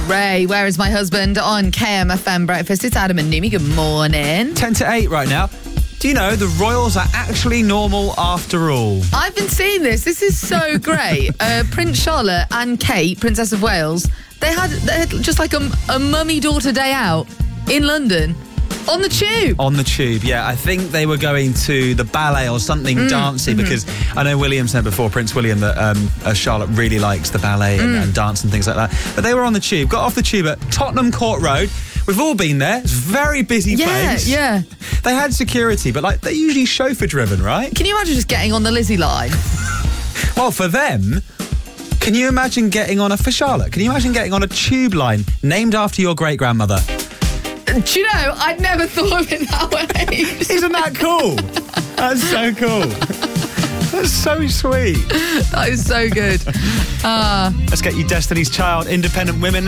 Ray, Where Is My Husband on KMFM Breakfast. It's Adam and Numi. Good morning. 10 to 8 right now. Do you know the royals are actually normal after all? I've been seeing this. This is so great. Prince Charlotte and Kate, Princess of Wales, they had just like a mummy-daughter day out in London. On the tube. On the tube, yeah. I think they were going to the ballet or something dancey because I know William said before, Prince William, that Charlotte really likes the ballet and dance and things like that. But they were on the tube, got off the tube at Tottenham Court Road. We've all been there. It's a very busy place. Yeah. They had security, but they're usually chauffeur-driven, right? Can you imagine just getting on the Lizzie line? Well, for them, can you imagine for Charlotte, can you imagine getting on a tube line named after your great-grandmother? Do you know, I'd never thought of it that way. Isn't that cool? That's so cool. That's so sweet. That is so good. Let's get you Destiny's Child, Independent Women.